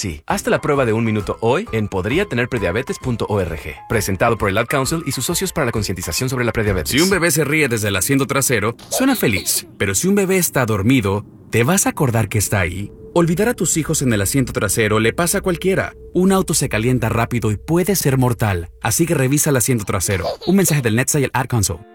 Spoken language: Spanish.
sí. Hazte la prueba de 1 minuto hoy en podriatenerprediabetes.org. Presentado por el Ad Council y sus socios para la concientización sobre la prediabetes. Si un bebé se ríe desde el asiento trasero, suena feliz. Pero si un bebé está dormido, ¿te vas a acordar que está ahí? Olvidar a tus hijos en el asiento trasero le pasa a cualquiera. Un auto se calienta rápido y puede ser mortal. Así que revisa el asiento trasero. Un mensaje del NHTSA y el Ad Council.